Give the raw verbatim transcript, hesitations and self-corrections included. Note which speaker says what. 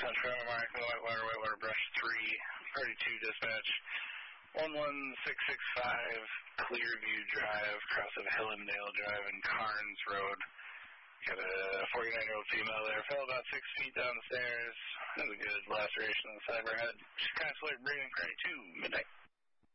Speaker 1: Central Mark, Whitewater, Whitewater Brush three, Party two dispatch, one one six six five, Clearview Drive, cross of Hillendale Drive and Carnes Road. Got a forty-nine-year-old female there, fell about six feet down the stairs. Has a good laceration on the side of her head. She's kind of slow breathing, Party two, midnight.